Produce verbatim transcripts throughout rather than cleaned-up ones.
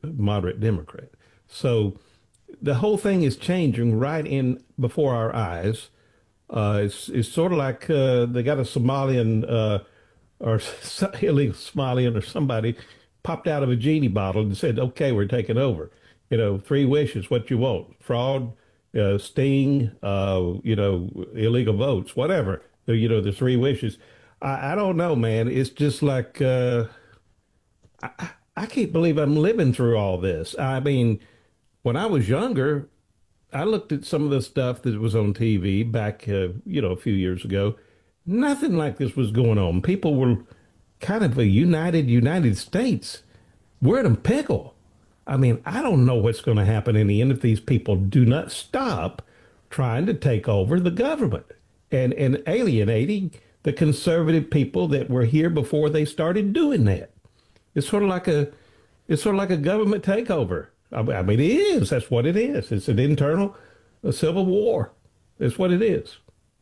moderate Democrat. So the whole thing is changing right in before our eyes. Uh, it's it's sort of like uh, they got a Somalian uh, or illegal Somalian or somebody popped out of a genie bottle and said, "Okay, we're taking over." You know, three wishes, what you want: fraud, uh, sting, uh, you know, illegal votes, whatever. You know, the three wishes. I, I don't know, man. It's just like uh, I, I can't believe I'm living through all this. I mean, when I was younger, I looked at some of the stuff that was on T V back, uh, you know, a few years ago. Nothing like this was going on. People were kind of a united United States. We're in a pickle. I mean, I don't know what's going to happen in the end if these people do not stop trying to take over the government and, and alienating the conservative people that were here before they started doing that. It's sort of like a, it's sort of like a government takeover. I I mean, it is. That's what it is. It's an internal a civil war. That's what it is.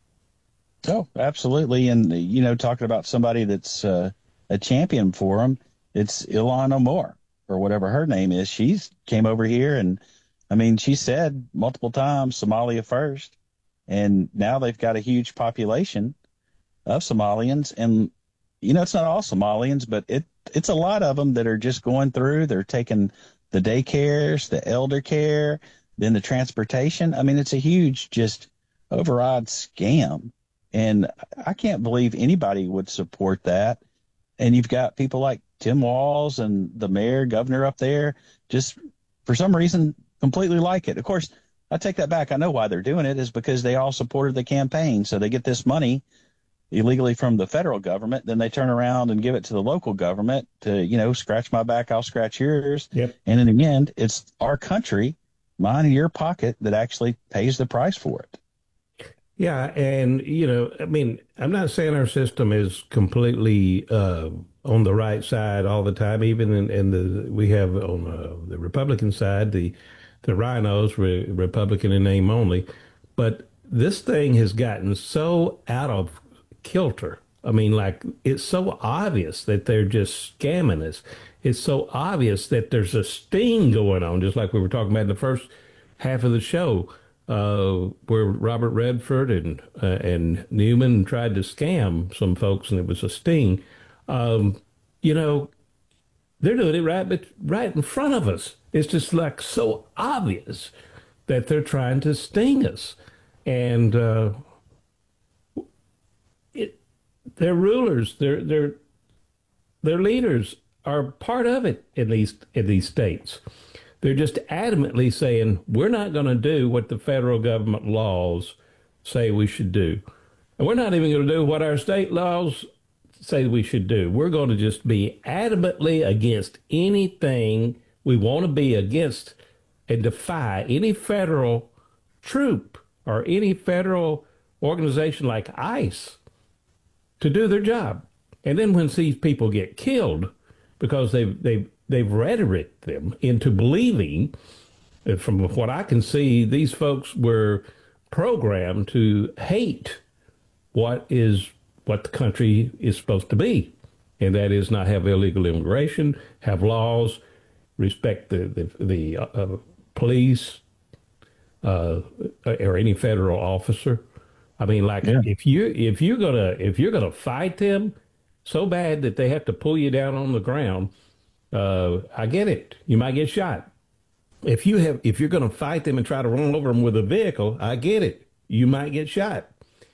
Oh, absolutely. And, you know, talking about somebody that's uh, a champion for them, it's Ilhan Omar or whatever her name is. She's came over here and, I mean, she said multiple times Somalia first. And now they've got a huge population of Somalians. And, you know, it's not all Somalians, but it it's a lot of them that are just going through. They're taking the daycares, the elder care, then the transportation. I mean, it's a huge, just overall scam. And I can't believe anybody would support that. And you've got people like Tim Walz and the mayor, governor up there, just for some reason completely like it. Of course, I take that back. I know why they're doing it is because they all supported the campaign. So they get this money illegally from the federal government. Then they turn around and give it to the local government to, you know, scratch my back, I'll scratch yours. Yep. And in the end, it's our country, mine and your pocket, that actually pays the price for it. Yeah, and you know, I mean, I'm not saying our system is completely uh, on the right side all the time. Even in, in the we have on uh, the Republican side, the the rhinos, re Republican in name only, but this thing has gotten so out of kilter. I mean, like it's so obvious that they're just scamming us. It's so obvious that there's a sting going on, just like we were talking about in the first half of the show uh, where Robert Redford and uh, and Newman tried to scam some folks, and it was a sting. Um, you know, they're doing it right, but right in front of us. It's just like so obvious that they're trying to sting us, and uh, it, their rulers, their their their leaders are part of it in these in these states. They're just adamantly saying, we're not going to do what the federal government laws say we should do. And we're not even going to do what our state laws say we should do. We're going to just be adamantly against anything we want to be against and defy any federal troop or any federal organization like ICE to do their job. And then when these people get killed because they've, they've they've rhetoric them into believing, from what I can see, these folks were programmed to hate what is what the country is supposed to be, and that is not have illegal immigration, have laws, respect the the, the uh, police uh, or any federal officer. I mean, like Yeah. if you if you're gonna if you're gonna fight them so bad that they have to pull you down on the ground. Uh, I get it. You might get shot. If you have, if you're going to fight them and try to run over them with a vehicle, I get it. You might get shot.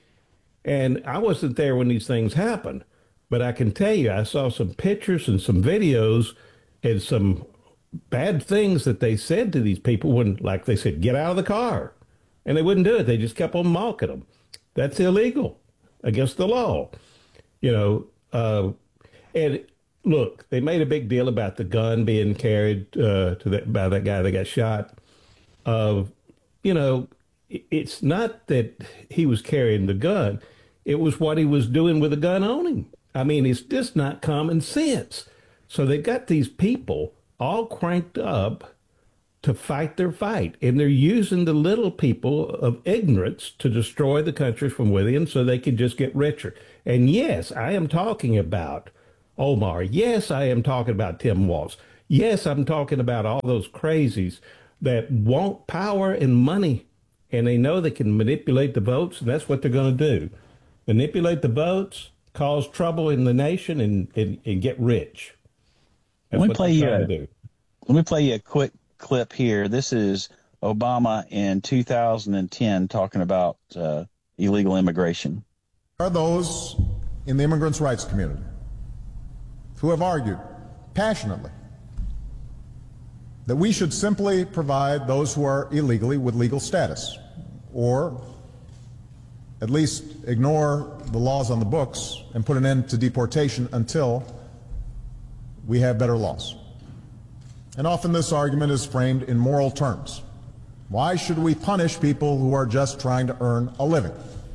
And I wasn't there when these things happened, but I can tell you, I saw some pictures and some videos and some bad things that they said to these people when, like they said, get out of the car. And they wouldn't do it. They just kept on mocking them. That's illegal against the law, you know. Uh, and look, they made a big deal about the gun being carried uh, to that by that guy that got shot. Uh, you know, it's not that he was carrying the gun; it was what he was doing with the gun on him. I mean, it's just not common sense. So they got these people all cranked up to fight their fight, and they're using the little people of ignorance to destroy the country from within, so they can just get richer. And yes, I am talking about Omar. Yes, I am talking about Tim Walz. Yes, I'm talking about all those crazies that want power and money, and they know they can manipulate the votes, and that's what they're going to do. Manipulate the votes, cause trouble in the nation, and, and, and get rich. That's Let me what they're play you trying a, to do. let me play you a quick clip here. This is Obama in two thousand ten talking about uh, illegal immigration. There are those in the immigrants' rights community who have argued passionately that we should simply provide those who are illegally with legal status, or at least ignore the laws on the books and put an end to deportation until we have better laws. And often this argument is framed in moral terms. Why should we punish people who are just trying to earn a living?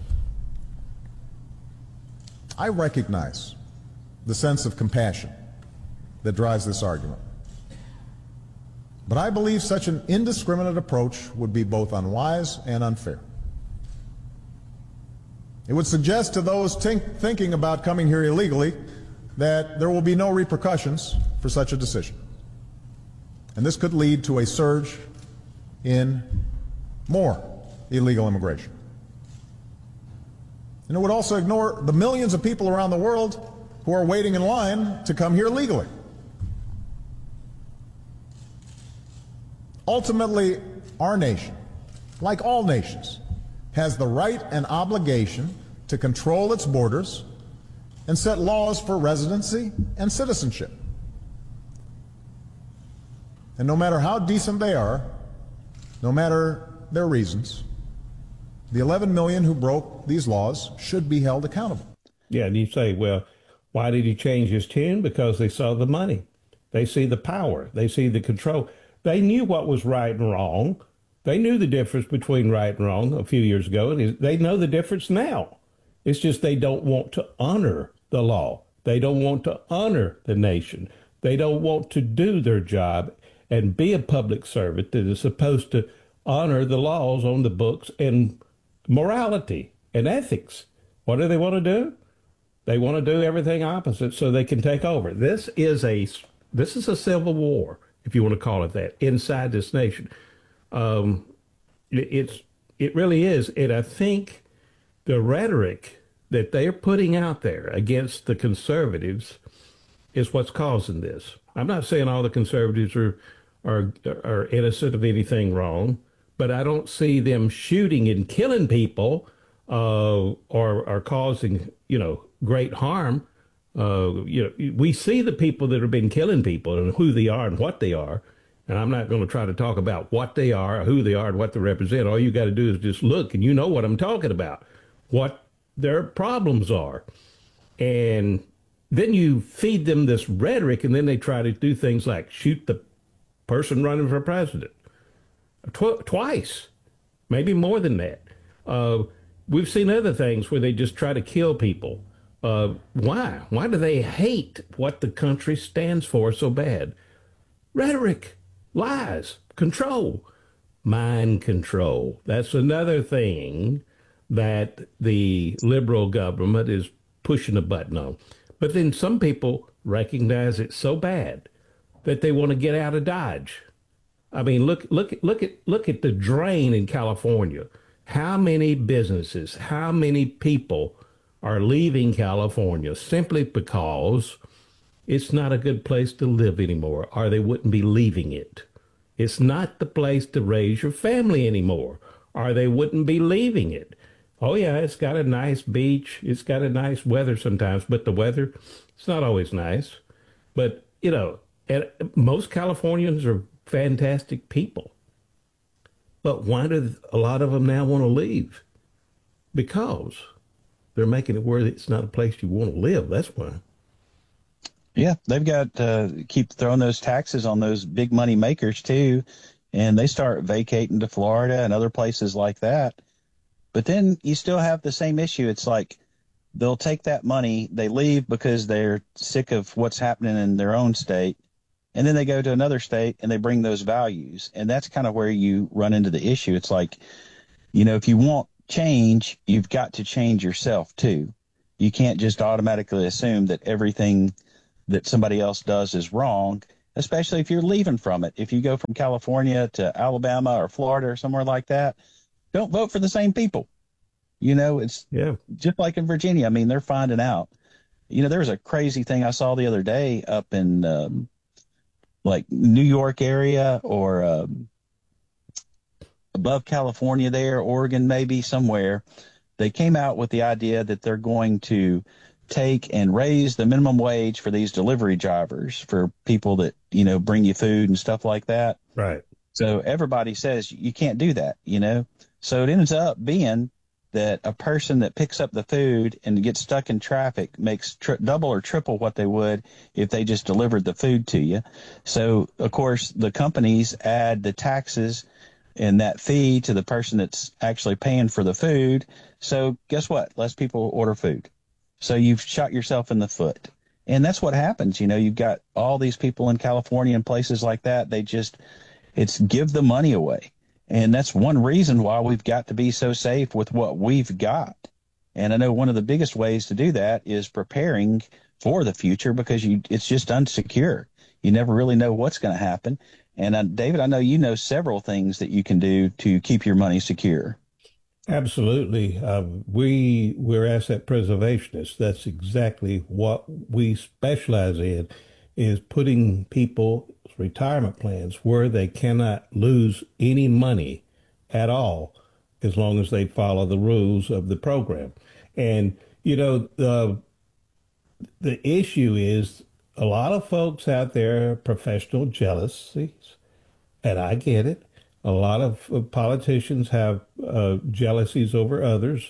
I recognize the sense of compassion that drives this argument. But I believe such an indiscriminate approach would be both unwise and unfair. It would suggest to those think, thinking about coming here illegally that there will be no repercussions for such a decision. And this could lead to a surge in more illegal immigration. And it would also ignore the millions of people around the world who are waiting in line to come here legally. Ultimately, our nation, like all nations, has the right and obligation to control its borders and set laws for residency and citizenship. And no matter how decent they are, no matter their reasons, the eleven million who broke these laws should be held accountable. Yeah, and you say, well, why did he change his tune? Because they saw the money. They see the power. They see the control. They knew what was right and wrong. They knew the difference between right and wrong a few years ago, and they know the difference now. It's just they don't want to honor the law. They don't want to honor the nation. They don't want to do their job and be a public servant that is supposed to honor the laws on the books and morality and ethics. What do they want to do? They want to do everything opposite so they can take over. This is a this is a civil war, if you want to call it that, inside this nation. Um, it, it's it really is, and I think the rhetoric that they're putting out there against the conservatives is what's causing this. I'm not saying all the conservatives are are are innocent of anything wrong, but I don't see them shooting and killing people uh, or are causing, you know, great harm. Uh, you know, we see the people that have been killing people and who they are and what they are. And I'm not going to try to talk about what they are, or who they are, and what they represent. All you got to do is just look, and you know what I'm talking about, what their problems are. And then you feed them this rhetoric, and then they try to do things like shoot the person running for president Tw- twice, maybe more than that. Uh, we've seen other things where they just try to kill people. Uh, why? Why do they hate what the country stands for so bad? Rhetoric, lies, control, mind control. That's another thing that the liberal government is pushing a button on. But then some people recognize it so bad that they want to get out of Dodge. I mean, look, look, look at, look at the drain in California. How many businesses, how many people are leaving California simply because it's not a good place to live anymore, or they wouldn't be leaving it. It's not the place to raise your family anymore, or they wouldn't be leaving it. Oh, yeah, it's got a nice beach. It's got a nice weather sometimes, but the weather, it's not always nice. But, you know, and most Californians are fantastic people. But why do a lot of them now want to leave? Because they're making it where it's not a place you want to live. That's why. Yeah, they've got uh, keep throwing those taxes on those big money makers too, and they start vacating to Florida and other places like that. But then you still have the same issue. It's like they'll take that money, they leave because they're sick of what's happening in their own state, and then they go to another state and they bring those values, and that's kind of where you run into the issue. It's like, you know, if you want change, you've got to change yourself too. You can't just automatically assume that everything that somebody else does is wrong especially if you're leaving from it. If you go from California to Alabama or Florida or somewhere like that, don't vote for the same people. You know, it's Yeah. just like in Virginia. I mean, they're finding out. You know, there was a crazy thing I saw the other day up in um, like New York area or um, above California there, Oregon, maybe somewhere. They came out with the idea that they're going to take and raise the minimum wage for these delivery drivers, for people that, you know, bring you food and stuff like that. Right. So everybody says you can't do that, you know. So it ends up being that a person that picks up the food and gets stuck in traffic makes tri- double or triple what they would if they just delivered the food to you. So, of course, the companies add the taxes and that fee to the person that's actually paying for the food. So guess what? Less people order food. So you've shot yourself in the foot. And that's what happens. You know, you've got all these people in California and places like that. They just, it's give the money away. And that's one reason why we've got to be so safe with what we've got. And I know one of the biggest ways to do that is preparing for the future, because you, it's just unsecure. You never really know what's going to happen. And uh, David, I know you know several things that you can do to keep your money secure. Absolutely. Uh, we we're asset preservationists. That's exactly what we specialize in, is putting people's retirement plans where they cannot lose any money at all, as long as they follow the rules of the program. And you know, the the issue is a lot of folks out there are professional jealousies, and I get it. A lot of uh, politicians have uh, jealousies over others,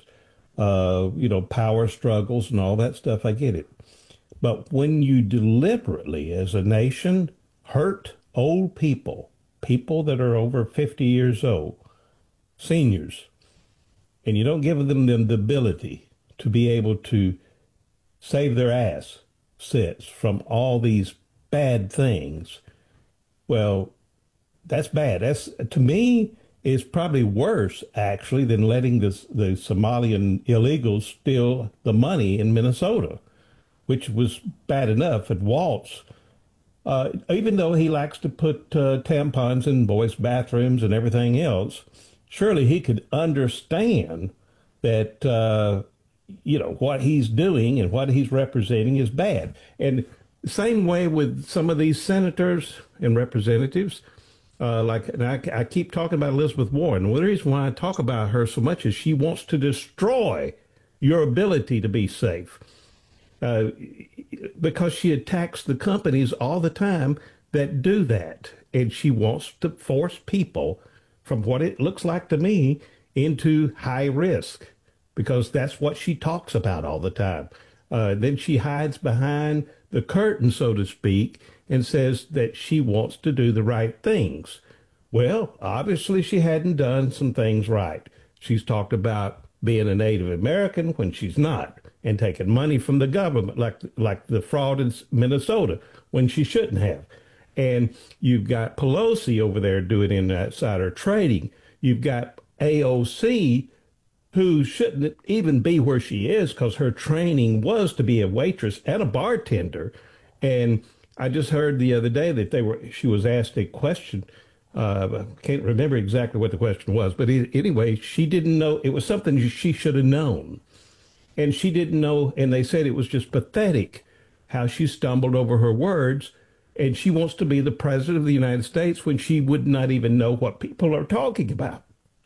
uh, you know, power struggles and all that stuff. I get it. But when you deliberately, as a nation, hurt old people, people that are over fifty years old, seniors, and you don't give them the ability to be able to save their ass sits from all these bad things, well, that's bad. That's, to me, is probably worse actually than letting the the Somalian illegals steal the money in Minnesota, which was bad enough at Waltz. Uh, even though he likes to put uh, tampons in boys' bathrooms and everything else, surely he could understand that uh, you know what he's doing and what he's representing is bad. And same way with some of these senators and representatives. Uh, like, and I, I keep talking about Elizabeth Warren. Well, the reason why I talk about her so much is she wants to destroy your ability to be safe, uh, because she attacks the companies all the time that do that. And she wants to force people, from what it looks like to me, into high risk, because that's what she talks about all the time. Uh, then she hides behind the curtain, so to speak, and says that she wants to do the right things. Well, obviously she hadn't done some things right. She's talked about being a Native American when she's not, and taking money from the government, like like the fraud in Minnesota, when she shouldn't have. And you've got Pelosi over there doing insider trading. You've got A O C, who shouldn't even be where she is, because her training was to be a waitress and a bartender. And I just heard the other day that they were. She was asked a question. Uh, I can't remember exactly what the question was, but it, anyway, she didn't know. It was something she should have known, and she didn't know. And they said it was just pathetic how she stumbled over her words. And she wants to be the president of the United States when she would not even know what people are talking about.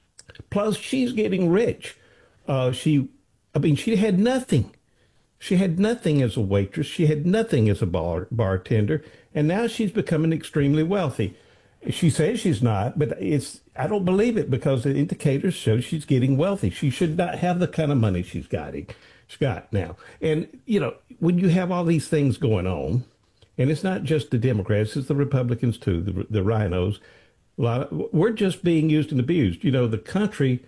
Plus, she's getting rich. Uh, she, I mean, she had nothing. She had nothing as a waitress. She had nothing as a bar, bartender. And now she's becoming extremely wealthy. She says she's not, but it's, I don't believe it, because the indicators show she's getting wealthy. She should not have the kind of money she's got, she's got now. And, you know, when you have all these things going on, and it's not just the Democrats, it's the Republicans too, the, the rhinos, a lot of, we're just being used and abused. You know, the country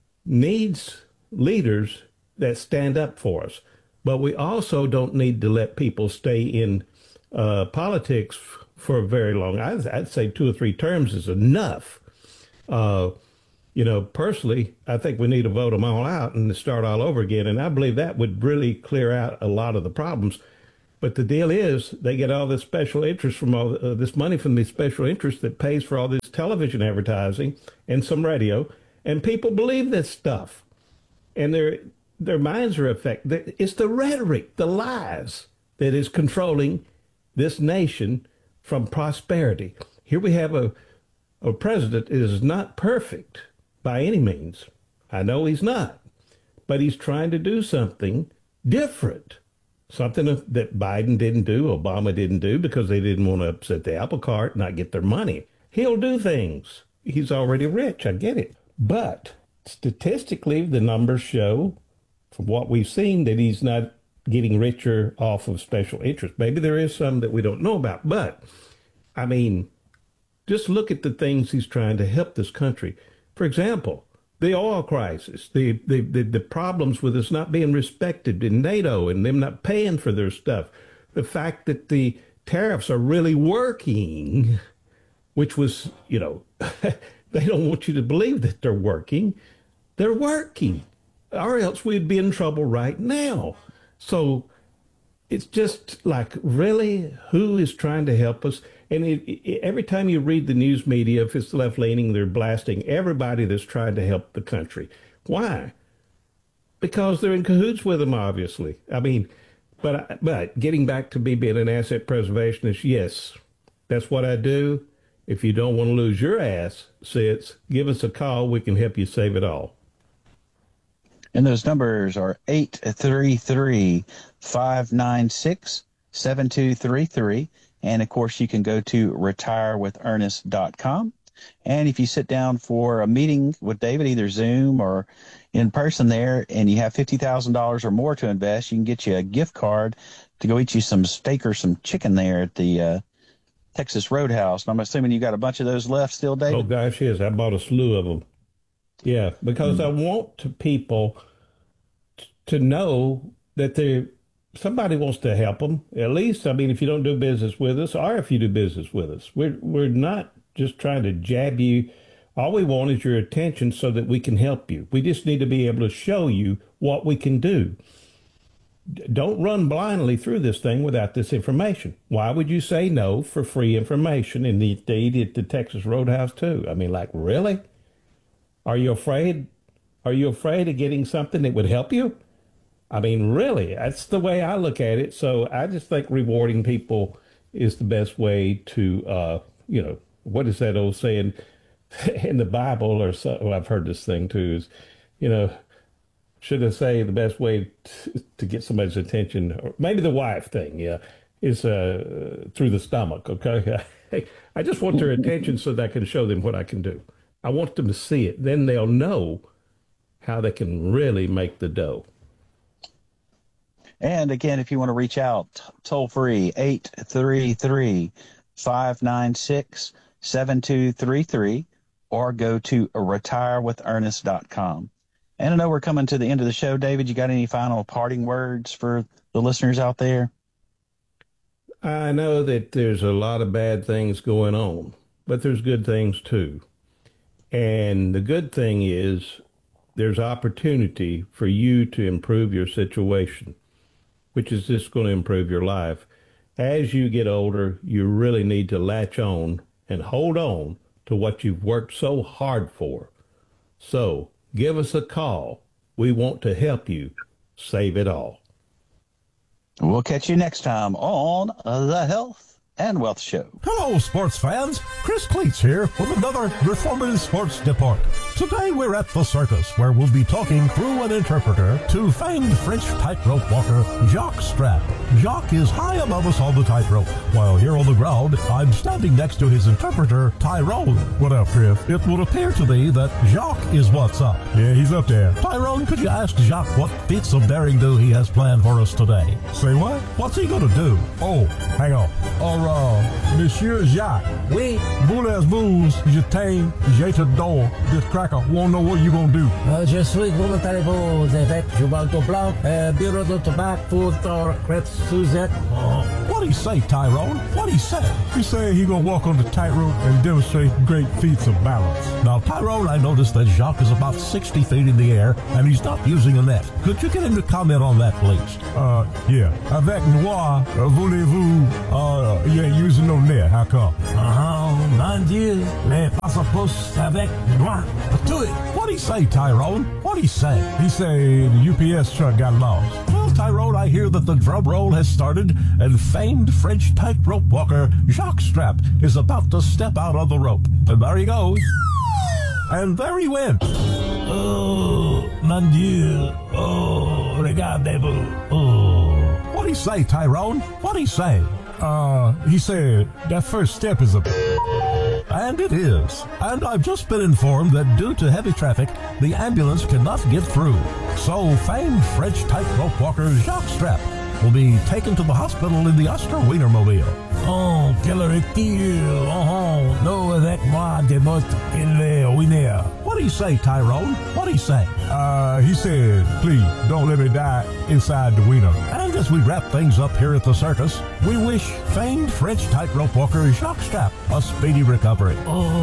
needs leaders that stand up for us. But we also don't need to let people stay in uh, politics f- for very long. I'd, I'd say two or three terms is enough. Uh, you know, personally, I think we need to vote them all out and start all over again. And I believe that would really clear out a lot of the problems. But the deal is they get all this special interest from all uh, this money from this special interest that pays for all this television advertising and some radio, and people believe this stuff, and their their minds are affected. It's the rhetoric, the lies that is controlling this nation from prosperity. Here we have a a president that is not perfect by any means. I know he's not, but he's trying to do something different. Something that Biden didn't do, Obama didn't do, because they didn't want to upset the apple cart and not get their money. He'll do things. He's already rich. I get it. But statistically, the numbers show, from what we've seen, that he's not getting richer off of special interest. Maybe there is some that we don't know about. But, I mean, just look at the things he's trying to help this country. For example, the oil crisis, the, the, the, the problems with us not being respected in NATO and them not paying for their stuff, the fact that the tariffs are really working, which was, you know, they don't want you to believe that they're working. They're working, or else we'd be in trouble right now. So it's just like, really, who is trying to help us? And it, it, every time you read the news media, if it's left-leaning, they're blasting everybody that's trying to help the country. Why? Because they're in cahoots with them, obviously. I mean, but but getting back to me being an asset preservationist, yes, that's what I do. If you don't want to lose your assets, give us a call. We can help you save it all. And those numbers are eight three three, five nine six, seven two three three. And, of course, you can go to retire with ernest dot com. And if you sit down for a meeting with David, either Zoom or in person there, and you have fifty thousand dollars or more to invest, you can get you a gift card to go eat you some steak or some chicken there at the uh, Texas Roadhouse. And I'm assuming you got a bunch of those left still, David? Oh, gosh, yes. I bought a slew of them. Yeah, because mm. I want to people t- to know that they're somebody wants to help them. At least, I mean, if you don't do business with us, or if you do business with us, we're we're not just trying to jab you. All we want is your attention so that we can help you. We just need to be able to show you what we can do. D- don't run blindly through this thing without this information. Why would you say no for free information? And they eat at the Texas Roadhouse too. I mean, like, really? Are you afraid? Are you afraid of getting something that would help you? I mean, really, that's the way I look at it. So I just think rewarding people is the best way to, uh, you know, what is that old saying in the Bible or so? Oh, I've heard this thing too is, you know, should I say the best way to, to get somebody's attention, or maybe the wife thing, yeah, is uh, through the stomach, okay? I just want their attention so that I can show them what I can do. I want them to see it. Then they'll know how they can really make the dough. And again, if you want to reach out, toll free, eight three three, five nine six, seven two three three, or go to retire with ernest dot com. And I know we're coming to the end of the show. David, you got any final parting words for the listeners out there? I know that there's a lot of bad things going on, but there's good things too. And the good thing is there's opportunity for you to improve your situation, which is just going to improve your life. As you get older, you really need to latch on and hold on to what you've worked so hard for. So give us a call. We want to help you save it all. We'll catch you next time on The Health and Wealth Show. Hello, sports fans. Chris Cleats here with another Reformative Sports Report. Today we're at the circus, where we'll be talking through an interpreter to famed French tightrope walker Jacques Strap. Jacques is high above us on the tightrope, while here on the ground, I'm standing next to his interpreter, Tyrone. What up, Chris? It would appear to me that Jacques is what's up. Yeah, he's up there. Tyrone, could you ask Jacques what feats of daring do he has planned for us today? Say what? What's he gonna do? Oh, hang on. All right. Uh, Monsieur Jacques. Oui. Voulez-vous, je t'aime, je t'adore. This cracker won't know what you gonna do. Uh, je suis gouvernement avec Jubanto Blanc, uh, bureau de tabac pour Crête Suzette. Uh, what What'd he say, Tyrone? What'd he say? He said he gonna walk on the tightrope and demonstrate great feats of balance. Now, Tyrone, I noticed that Jacques is about sixty feet in the air, and he's not using a net. Could you get him to comment on that, please? Uh, yeah. Avec moi, voulez-vous, uh, you ain't using no net. How come? Uh-huh, mon Dieu, les passaports avec moi. Do it. What'd he say, Tyrone? What'd he say? He said the U P S truck got lost. Well, Tyrone, I hear that the drum roll has started, and famed French tightrope walker Jacques Strap is about to step out on the rope. And there he goes. And there he went. Oh, mon Dieu. Oh, regardez-vous. Oh. What'd he say, Tyrone? What'd he say? Uh, he said, that first step is a... And it is. And I've just been informed that due to heavy traffic, the ambulance cannot get through. So famed French tightrope walker Jacques Strap will be taken to the hospital in the Oscar Wienermobile. Oh, quelle rectile. Oh, no, avec moi, de mot in le Wiener. What'd he say, Tyrone? What'd he say? Uh, he said, please, don't let me die inside the Wiener. And as we wrap things up here at the circus, we wish famed French tightrope walker Jacques Strap a speedy recovery.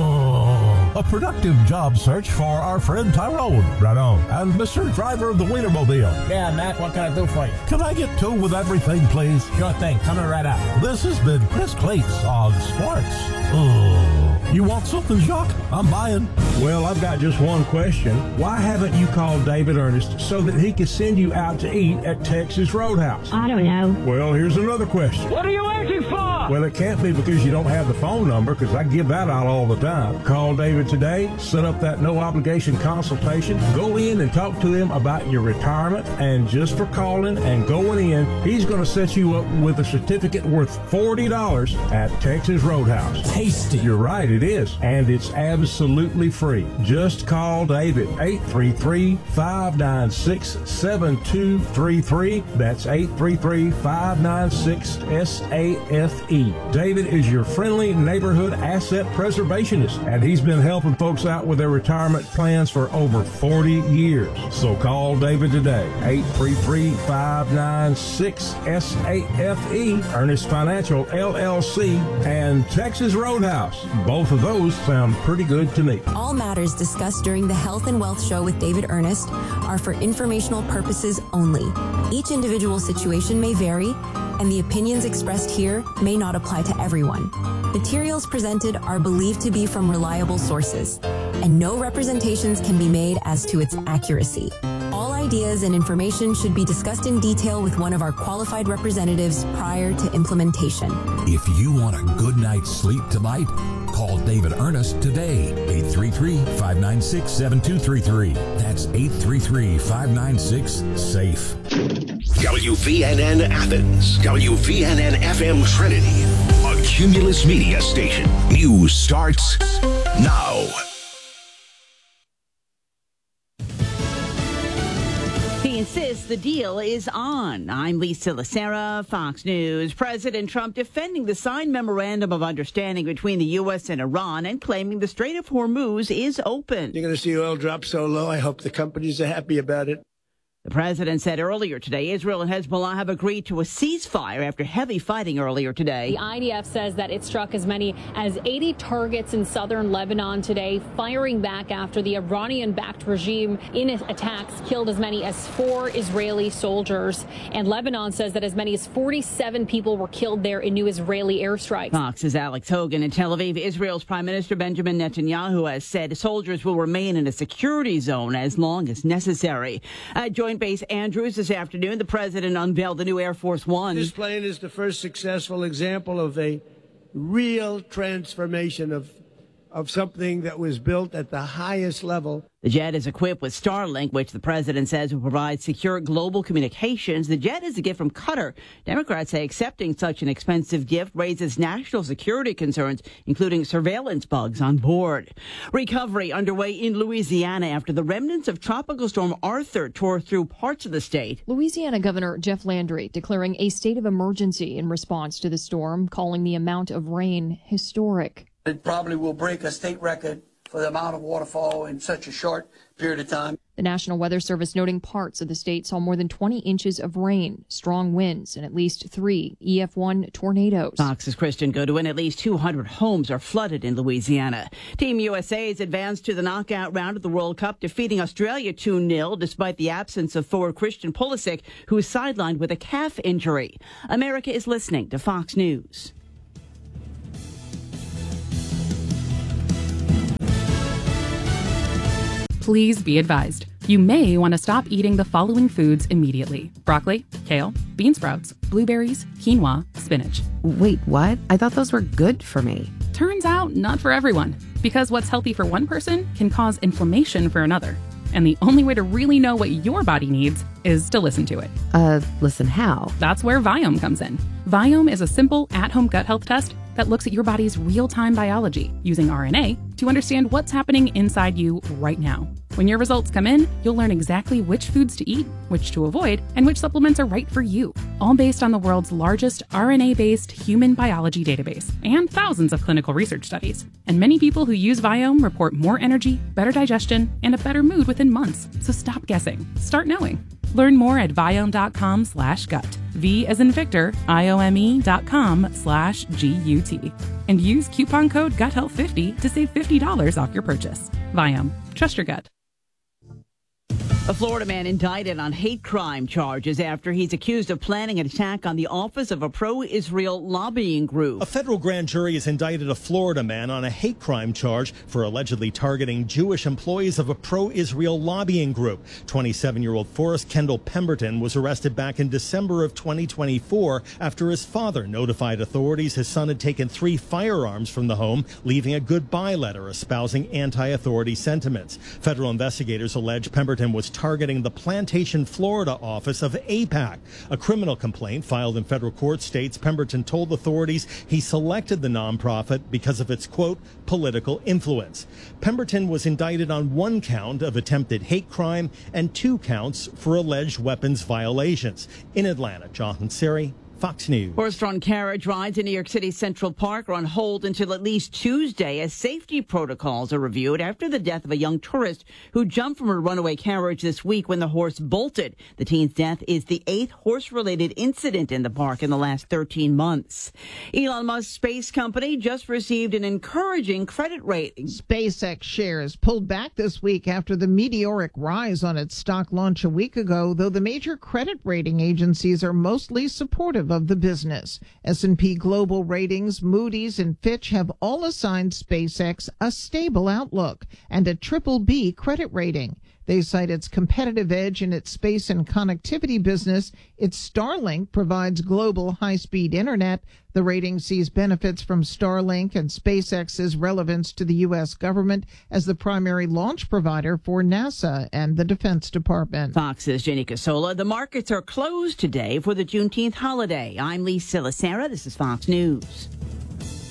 Oh, a productive job search for our friend Tyrone. Right on. And Mister Driver of the Wienermobile. Yeah, Matt, what can I do for you? Can I get two with everything, please? Sure thing, coming right out. This has been Chris Cleats on Sports. Oh. You want something, Jacques? I'm buying. Well, I've got just one question. Why haven't you called David Ernest so that he could send you out to eat at Texas Roadhouse? I don't know. Well, here's another question. What are you waiting for? Well, it can't be because you don't have the phone number, because I give that out all the time. Call David today, set up that no-obligation consultation, go in and talk to him about your retirement, and just for calling and going in, he's going to set you up with a certificate worth forty dollars at Texas Roadhouse. Tasty. You're right, it is, and it's absolutely free. Just call David, eight three three, five nine six, seven two three three. That's eight three three, five nine six, S A F E. David is your friendly neighborhood asset preservationist, and he's been helping folks out with their retirement plans for over forty years. So call David today, eight three three, five nine six, S A F E, Ernest Financial, L L C, and Texas Roadhouse. Both of those sound pretty good to me. All matters discussed during the Health and Wealth Show with David Ernest are for informational purposes only. Each individual situation may vary, and the opinions expressed here may not apply to everyone. Materials presented are believed to be from reliable sources, and no representations can be made as to its accuracy. All ideas and information should be discussed in detail with one of our qualified representatives prior to implementation. If you want a good night's sleep tonight, call David Ernest today, eight three three, five nine six, seven two three three. That's eight three three, five nine six, SAFE. W V N N Athens, W V N N F M Trinity, a Cumulus Media station. News starts now. He insists the deal is on. I'm Lisa Lacera, Fox News. President Trump defending the signed memorandum of understanding between the U S and Iran and claiming the Strait of Hormuz is open. You're going to see oil drop so low. I hope the companies are happy about it. The president said earlier today Israel and Hezbollah have agreed to a ceasefire after heavy fighting earlier today. The I D F says that it struck as many as eighty targets in southern Lebanon today, firing back after the Iranian-backed regime in attacks killed as many as four Israeli soldiers. And Lebanon says that as many as forty-seven people were killed there in new Israeli airstrikes. Fox's Alex Hogan in Tel Aviv. Israel's Prime Minister Benjamin Netanyahu has said soldiers will remain in a security zone as long as necessary. Uh, joined Base Andrews this afternoon, the president unveiled the new Air Force One. This plane is the first successful example of a real transformation of of something that was built at the highest level. The jet is equipped with Starlink, which the president says will provide secure global communications. The jet is a gift from Qatar. Democrats say accepting such an expensive gift raises national security concerns, including surveillance bugs on board. Recovery underway in Louisiana after the remnants of Tropical Storm Arthur tore through parts of the state. Louisiana Governor Jeff Landry declaring a state of emergency in response to the storm, calling the amount of rain historic. It probably will break a state record for the amount of waterfall in such a short period of time. The National Weather Service noting parts of the state saw more than twenty inches of rain, strong winds, and at least three E F one tornadoes. Fox's Christian Goodwin. At least two hundred homes are flooded in Louisiana. Team U S A has advanced to the knockout round of the World Cup, defeating Australia two nil despite the absence of forward Christian Pulisic, who is sidelined with a calf injury. America is listening to Fox News. Please be advised. You may want to stop eating the following foods immediately. Broccoli, kale, bean sprouts, blueberries, quinoa, spinach. Wait, what? I thought those were good for me. Turns out, not for everyone. Because what's healthy for one person can cause inflammation for another. And the only way to really know what your body needs is to listen to it. Uh, listen how? That's where Viome comes in. Viome is a simple, at-home gut health test that looks at your body's real-time biology using R N A to understand what's happening inside you right now. When your results come in, you'll learn exactly which foods to eat, which to avoid, and which supplements are right for you, all based on the world's largest R N A-based human biology database and thousands of clinical research studies. And many people who use Viome report more energy, better digestion, and a better mood within months. So stop guessing. Start knowing. Learn more at Viome.com slash gut. V as in Victor, I-O-M-E dot com slash G-U-T. And use coupon code gut health fifty to save fifty dollars off your purchase. Viome. Trust your gut. A Florida man indicted on hate crime charges after he's accused of planning an attack on the office of a pro-Israel lobbying group. A federal grand jury has indicted a Florida man on a hate crime charge for allegedly targeting Jewish employees of a pro-Israel lobbying group. twenty-seven-year-old Forrest Kendall Pemberton was arrested back in December of twenty twenty-four after his father notified authorities his son had taken three firearms from the home, leaving a goodbye letter espousing anti-authority sentiments. Federal investigators allege Pemberton was targeting the Plantation, Florida office of AIPAC. A criminal complaint filed in federal court states Pemberton told authorities he selected the nonprofit because of its, quote, political influence. Pemberton was indicted on one count of attempted hate crime and two counts for alleged weapons violations. In Atlanta, Jonathan Seri, Fox News. Horse-drawn carriage rides in New York City's Central Park are on hold until at least Tuesday as safety protocols are reviewed after the death of a young tourist who jumped from a runaway carriage this week when the horse bolted. The teen's death is the eighth horse-related incident in the park in the last thirteen months. Elon Musk's space company just received an encouraging credit rating. SpaceX shares pulled back this week after the meteoric rise on its stock launch a week ago, though the major credit rating agencies are mostly supportive of the business. S and P Global Ratings, Moody's, and Fitch have all assigned SpaceX a stable outlook and a triple B credit rating. They cite its competitive edge in its space and connectivity business. Its Starlink provides global high-speed internet. The rating sees benefits from Starlink and SpaceX's relevance to the U S government as the primary launch provider for NASA and the Defense Department. Fox's Jenny Casola. The markets are closed today for the Juneteenth holiday. I'm Lisa Lacera. This is Fox News.